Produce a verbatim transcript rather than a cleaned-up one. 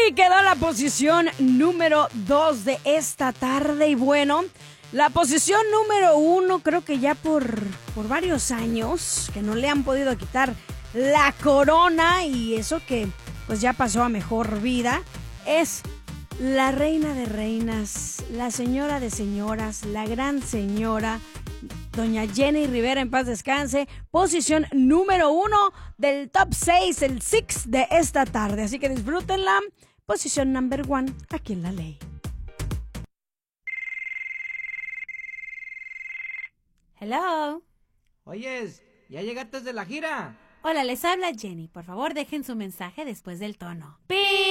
Ahí quedó la posición número dos de esta tarde. Y bueno, la posición número uno, creo que ya por, por varios años que no le han podido quitar la corona, y eso que pues ya pasó a mejor vida, es la reina de reinas, la señora de señoras, la gran señora, doña Jenny Rivera, en paz descanse. Posición número uno del top seis, el six de esta tarde. Así que disfrútenla. Posición number one, aquí en La Ley. Hello. Oyes, ¿ya llegaste de la gira? Hola, les habla Jenny. Por favor, dejen su mensaje después del tono. ¡Pip!